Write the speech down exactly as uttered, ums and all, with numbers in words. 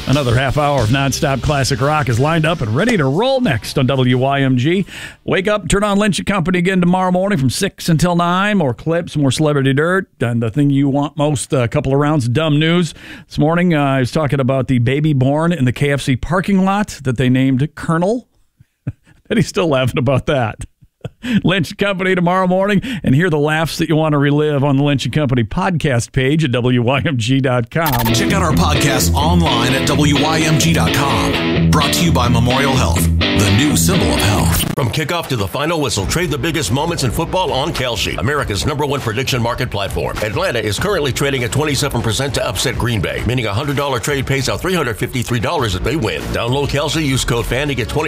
Another half hour of nonstop classic rock is lined up and ready to roll next on W Y M G. Wake up, turn on Lynch and Company again tomorrow morning from six until nine. More clips, more celebrity dirt, and the thing you want most, a couple of rounds of dumb news. This morning, uh, I was talking about the baby born in the K F C parking lot that they named Colonel. And he's still laughing about that. Lynch and Company tomorrow morning, and hear the laughs that you want to relive on the Lynch and Company podcast page at W Y M G dot com. Check out our podcast online at W Y M G dot com. Brought to you by Memorial Health, the new symbol of health. From kickoff to the final whistle, trade the biggest moments in football on Kalshi, America's number one prediction market platform. Atlanta is currently trading at twenty-seven percent to upset Green Bay, meaning a one hundred dollars trade pays out three hundred fifty-three dollars if they win. Download Kalshi, use code FAN to get twenty